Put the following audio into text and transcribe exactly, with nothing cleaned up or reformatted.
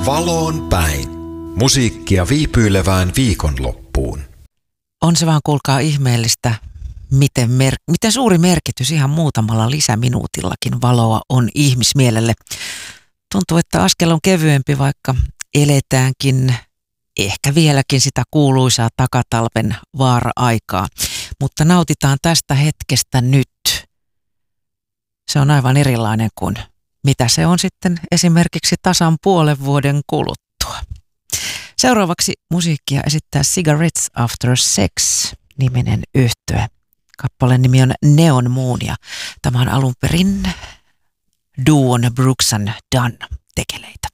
Valoon päin. Musiikkia viipyilevään viikonloppuun. On se vaan kuulkaa ihmeellistä, miten, mer- miten suuri merkitys ihan muutamalla lisäminuutillakin valoa on ihmismielelle. Tuntuu, että askel on kevyempi, vaikka eletäänkin ehkä vieläkin sitä kuuluisaa takatalven vaara-aikaa. Mutta nautitaan tästä hetkestä nyt. Se on aivan erilainen kuin mitä se on sitten esimerkiksi tasan puolen vuoden kuluttua. Seuraavaksi musiikkia esittää Cigarettes After Sex-niminen yhtye. Kappaleen nimi on Neon Moon ja tämä on alun perin duon Brooks and Dunn tekeleitä.